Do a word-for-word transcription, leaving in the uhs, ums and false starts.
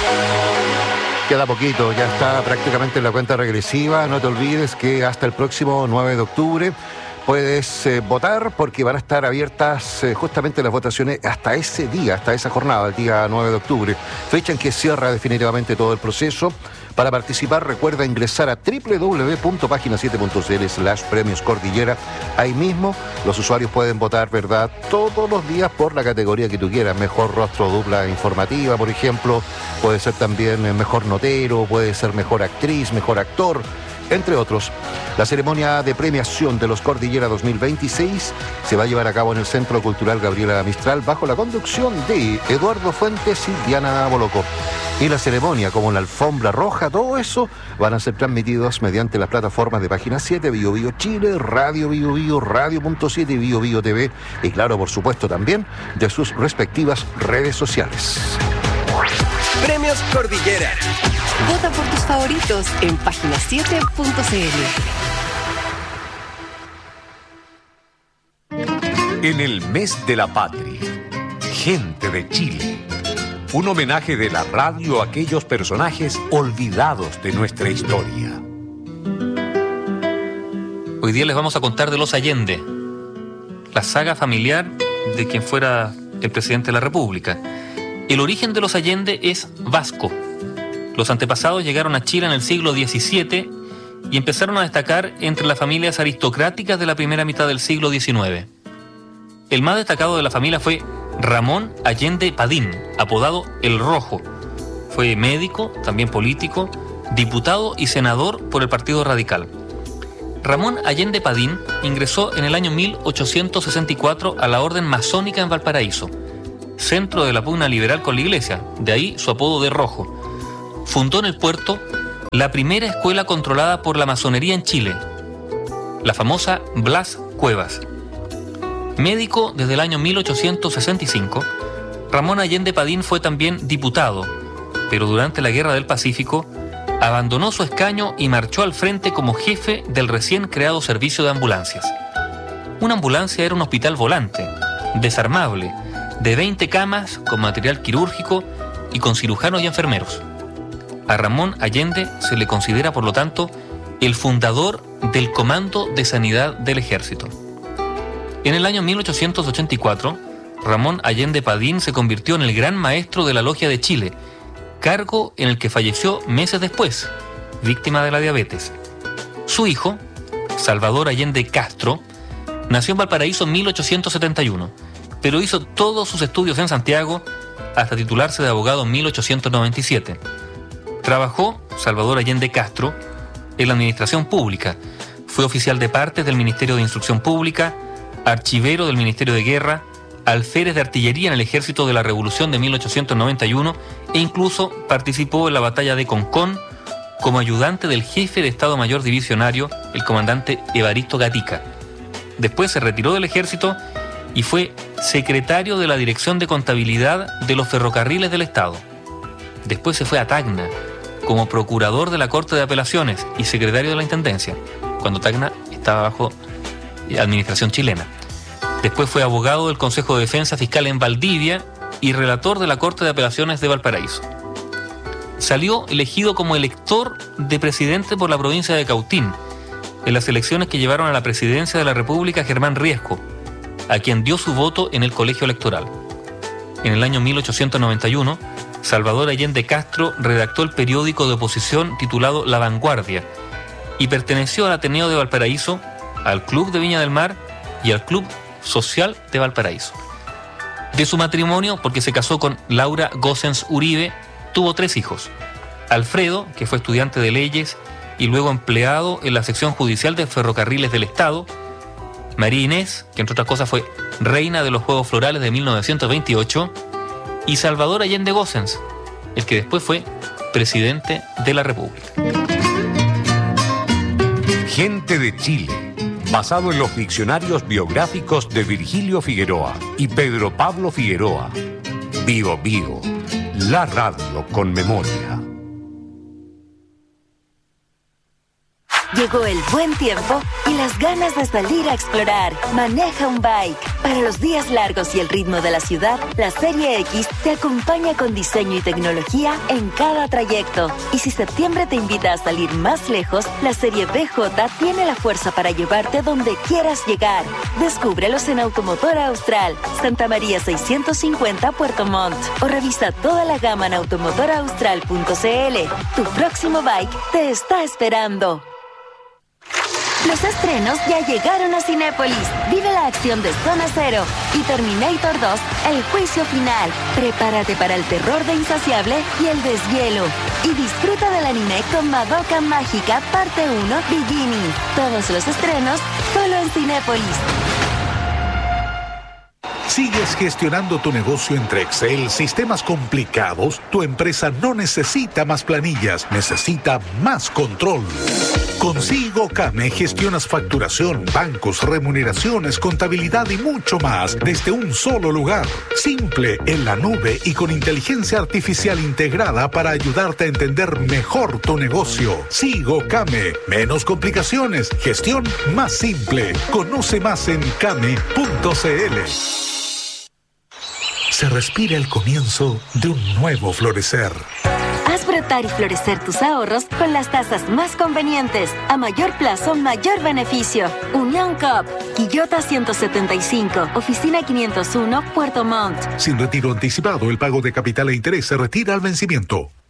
Queda poquito, ya está prácticamente en la cuenta regresiva. No te olvides que hasta el próximo nueve de octubre puedes eh, votar, porque van a estar abiertas eh, justamente las votaciones hasta ese día, hasta esa jornada, el día nueve de octubre. Fecha en que cierra definitivamente todo el proceso. Para participar, recuerda ingresar a doble u doble u doble u punto página siete punto c l slash premios cordillera. Ahí mismo los usuarios pueden votar, ¿verdad?, todos los días por la categoría que tú quieras. Mejor rostro dupla informativa, por ejemplo. Puede ser también mejor notero, puede ser mejor actriz, mejor actor, entre otros. La ceremonia de premiación de los Cordillera dos mil veintiséis se va a llevar a cabo en el Centro Cultural Gabriela Mistral bajo la conducción de Eduardo Fuentes y Diana Boloco. Y la ceremonia, como la alfombra roja, todo eso van a ser transmitidos mediante las plataformas de Página siete, Bio Bio Chile, Radio Bio Bio, Radio Punto siete y Bio Bio T V, y claro, por supuesto también de sus respectivas redes sociales. Premios Cordillera. Vota por tus favoritos en página siete punto c l. En el mes de la patria, gente de Chile. Un homenaje de la radio a aquellos personajes olvidados de nuestra historia. Hoy día les vamos a contar de los Allende, la saga familiar de quien fuera el presidente de la República. El origen de los Allende es vasco. Los antepasados llegaron a Chile en el siglo diecisiete y empezaron a destacar entre las familias aristocráticas de la primera mitad del siglo diecinueve. El más destacado de la familia fue Ramón Allende Padín, apodado El Rojo. Fue médico, también político, diputado y senador por el Partido Radical. Ramón Allende Padín ingresó en el año mil ochocientos sesenta y cuatro a la Orden Masónica en Valparaíso, centro de la pugna liberal con la Iglesia, de ahí su apodo de Rojo. Fundó en el puerto la primera escuela controlada por la masonería en Chile, la famosa Blas Cuevas. Médico desde el año mil ochocientos sesenta y cinco, Ramón Allende Padín fue también diputado, pero durante la Guerra del Pacífico abandonó su escaño y marchó al frente como jefe del recién creado servicio de ambulancias. Una ambulancia era un hospital volante, desarmable, de veinte camas con material quirúrgico y con cirujanos y enfermeros. A Ramón Allende se le considera, por lo tanto, el fundador del Comando de Sanidad del Ejército. En el año mil ochocientos ochenta y cuatro, Ramón Allende Padín se convirtió en el Gran Maestro de la Logia de Chile, cargo en el que falleció meses después, víctima de la diabetes. Su hijo, Salvador Allende Castro, nació en Valparaíso en mil ochocientos setenta y uno, pero hizo todos sus estudios en Santiago hasta titularse de abogado en mil ochocientos noventa y siete. Trabajó, Salvador Allende Castro, en la administración pública. Fue oficial de partes del Ministerio de Instrucción Pública, archivero del Ministerio de Guerra, alférez de artillería en el Ejército de la Revolución de mil ochocientos noventa y uno e incluso participó en la batalla de Concón como ayudante del jefe de Estado Mayor Divisionario, el comandante Evaristo Gatica. Después se retiró del Ejército y fue secretario de la Dirección de Contabilidad de los Ferrocarriles del Estado. Después se fue a Tacna como procurador de la Corte de Apelaciones y secretario de la Intendencia, cuando Tacna estaba bajo administración chilena. Después fue abogado del Consejo de Defensa Fiscal en Valdivia y relator de la Corte de Apelaciones de Valparaíso. Salió elegido como elector de presidente por la provincia de Cautín, en las elecciones que llevaron a la presidencia de la República Germán Riesco, a quien dio su voto en el colegio electoral. En el año mil ochocientos noventa y uno, Salvador Allende Castro redactó el periódico de oposición titulado La Vanguardia y perteneció al Ateneo de Valparaíso, al Club de Viña del Mar y al Club Social de Valparaíso. De su matrimonio, porque se casó con Laura Gossens Uribe, tuvo tres hijos. Alfredo, que fue estudiante de leyes y luego empleado en la sección judicial de Ferrocarriles del Estado. María Inés, que entre otras cosas fue reina de los Juegos Florales de mil novecientos veintiocho. Y Salvador Allende Gossens, el que después fue presidente de la República. Gente de Chile, basado en los diccionarios biográficos de Virgilio Figueroa y Pedro Pablo Figueroa. Bio Bio, la radio con memoria. Llegó el buen tiempo y las ganas de salir a explorar. Maneja un bike. Para los días largos y el ritmo de la ciudad, la Serie X te acompaña con diseño y tecnología en cada trayecto. Y si septiembre te invita a salir más lejos, la Serie B J tiene la fuerza para llevarte donde quieras llegar. Descúbrelos en Automotor Austral, Santa María seiscientos cincuenta, Puerto Montt. O revisa toda la gama en automotor austral punto c l. Tu próximo bike te está esperando. Los estrenos ya llegaron a Cinépolis. Vive la acción de Zona Cero y Terminator dos, el juicio final. Prepárate para el terror de Insaciable y el deshielo. Y disfruta del anime con Madoka Mágica parte uno Beginning. Todos los estrenos solo en Cinépolis. ¿Sigues gestionando tu negocio entre Excel, sistemas complicados? Tu empresa no necesita más planillas, necesita más control. Con SIGOCAME gestionas facturación, bancos, remuneraciones, contabilidad y mucho más desde un solo lugar. Simple, en la nube y con inteligencia artificial integrada para ayudarte a entender mejor tu negocio. SIGOCAME, menos complicaciones, gestión más simple. Conoce más en came punto c l. Se respira el comienzo de un nuevo florecer. Haz brotar y florecer tus ahorros con las tasas más convenientes. A mayor plazo, mayor beneficio. Unión Coop, Quillota ciento setenta y cinco, Oficina quinientos uno, Puerto Montt. Sin retiro anticipado, el pago de capital e interés se retira al vencimiento.